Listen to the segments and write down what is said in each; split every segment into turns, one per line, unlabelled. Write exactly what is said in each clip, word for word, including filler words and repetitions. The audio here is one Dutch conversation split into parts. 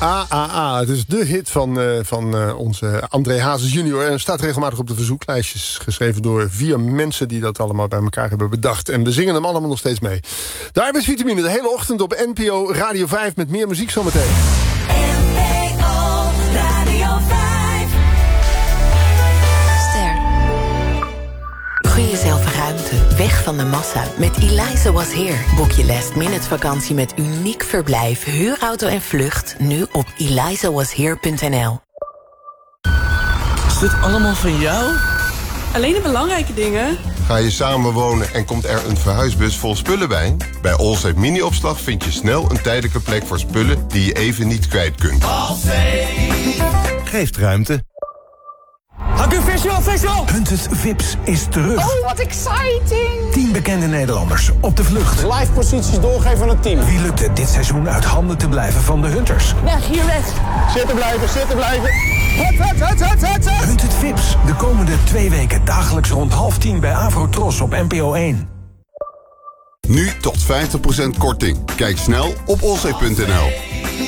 A A A, het is de hit van, uh, van uh, onze André Hazes junior. En staat regelmatig op de verzoeklijstjes. Geschreven door vier mensen die dat allemaal bij elkaar hebben bedacht. En we zingen hem allemaal nog steeds mee. De arbeidsvitamine de hele ochtend op N P O Radio vijf met meer muziek zometeen.
N P O Radio vijf.
Ster. Gun jezelf ruimte, weg van de massa. Met Eliza Was Here. Boek je last minute vakantie met uniek verblijf, huurauto en vlucht. Nu op eliza was here punt n l.
Is dit allemaal van jou?
Alleen de belangrijke dingen.
Ga je samenwonen en komt er een verhuisbus vol spullen bij? Bij Allsafe Mini-opslag vind je snel een tijdelijke plek voor spullen die je even niet kwijt kunt.
Allsafe geeft ruimte.
Haku Festival Festival!
Hunted Vips is terug.
Oh, wat exciting!
Tien bekende Nederlanders op de vlucht.
Live posities doorgeven aan het team.
Wie lukt het dit seizoen uit handen te blijven van de Hunters?
Weg, hier weg. Zitten blijven, zitten blijven. Hut, hut, hut, hut, hut, hut.
Hunted Vips, de komende twee weken dagelijks rond half tien bij Avro Tros op N P O één.
Nu tot vijftig procent korting. Kijk snel op allsafe punt n l.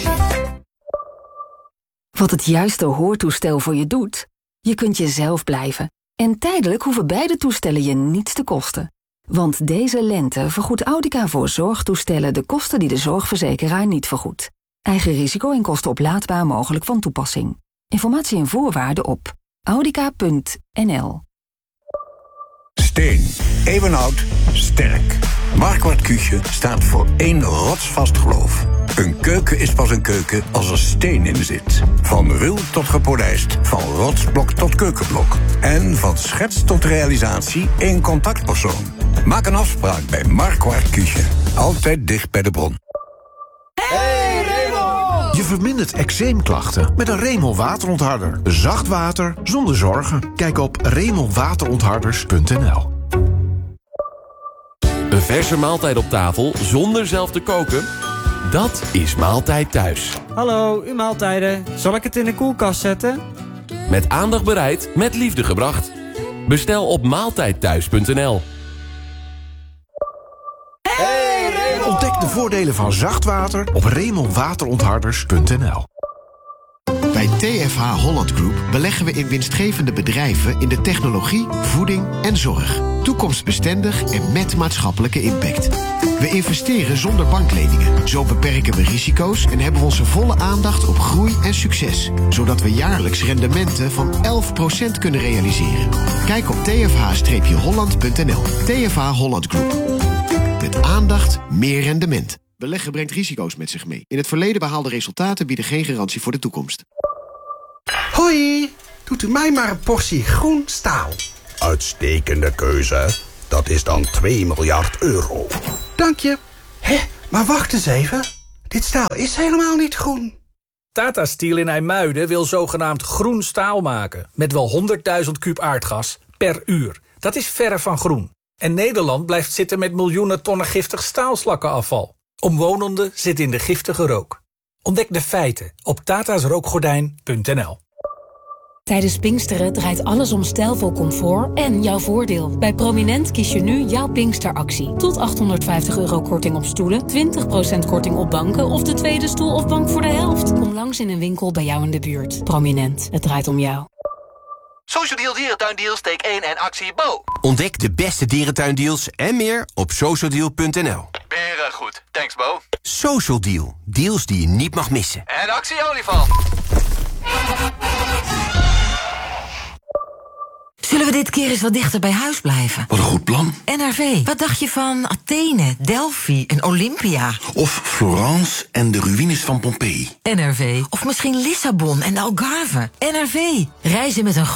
Wat het juiste hoortoestel voor je doet? Je kunt jezelf blijven. En tijdelijk hoeven beide toestellen je niets te kosten. Want deze lente vergoedt Audica voor zorgtoestellen de kosten die de zorgverzekeraar niet vergoedt. Eigen risico en kosten oplaadbaar mogelijk van toepassing. Informatie en voorwaarden op audica punt n l.
Steen, eeuwenoud, sterk. Marquardt Küche staat voor één rotsvast geloof. Een keuken is pas een keuken als er steen in zit. Van ruw tot gepolijst, van rotsblok tot keukenblok. En van schets tot realisatie één contactpersoon. Maak een afspraak bij Marquardt Küche. Altijd dicht bij de bron.
Hey Remel! Je vermindert eczeemklachten met een Remel waterontharder. Zacht water zonder zorgen. Kijk op remel waterontharders punt n l.
Een verse maaltijd op tafel zonder zelf te koken? Dat is Maaltijd Thuis.
Hallo, uw maaltijden. Zal ik het in de koelkast zetten?
Met aandacht bereid, met liefde gebracht. Bestel op maaltijdthuis punt n l.
Hey, Remel! Ontdek de voordelen van zacht water op remel waterontharders punt n l.
Bij T F H Holland Group beleggen we in winstgevende bedrijven in de technologie, voeding en zorg. Toekomstbestendig en met maatschappelijke impact. We investeren zonder bankleningen. Zo beperken we risico's en hebben we onze volle aandacht op groei en succes. Zodat we jaarlijks rendementen van elf procent kunnen realiseren. Kijk op t f h holland punt n l. T F H Holland Group. Met aandacht meer rendement. Beleggen brengt risico's met zich mee. In het verleden behaalde resultaten bieden geen garantie voor de toekomst.
Hoi, doet u mij maar een portie groen staal.
Uitstekende keuze. Dat is dan twee miljard euro.
Dank je. Hé, maar wacht eens even. Dit staal is helemaal niet groen.
Tata Steel in IJmuiden wil zogenaamd groen staal maken. Met wel honderdduizend kuub aardgas per uur. Dat is verre van groen. En Nederland blijft zitten met miljoenen tonnen giftig staalslakkenafval. Omwonenden zitten in de giftige rook. Ontdek de feiten op tatasrookgordijn punt n l.
Tijdens Pinksteren draait alles om stijlvol comfort en jouw voordeel. Bij Prominent kies je nu jouw Pinksteractie. Tot achthonderdvijftig euro korting op stoelen, twintig procent korting op banken of de tweede stoel of bank voor de helft. Kom langs in een winkel bij jou in de buurt. Prominent, het draait om jou.
Social Deal Dierentuindeals, steek één en actie Bo.
Ontdek de beste dierentuindeals en meer op social deal punt n l.
Beren goed, thanks Bo.
Social Deal, deals die je niet mag missen.
En actie olifant.
Zullen we dit keer eens wat dichter bij huis blijven?
Wat een goed plan.
N R V, wat dacht je van Athene, Delphi en Olympia?
Of Florence en de ruïnes van Pompeii.
N R V, of misschien Lissabon en de Algarve. N R V, reizen met een